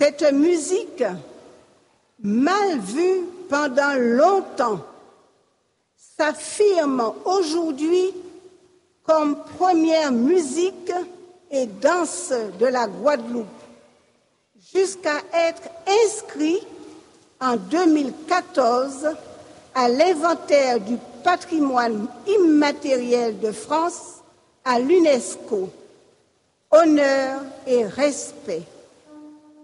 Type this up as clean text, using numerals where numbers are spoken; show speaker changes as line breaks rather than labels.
Cette musique, mal vue pendant longtemps, s'affirme aujourd'hui comme première musique et danse de la Guadeloupe, jusqu'à être inscrit en 2014 à l'inventaire du patrimoine immatériel de France à l'UNESCO. Honneur et respect.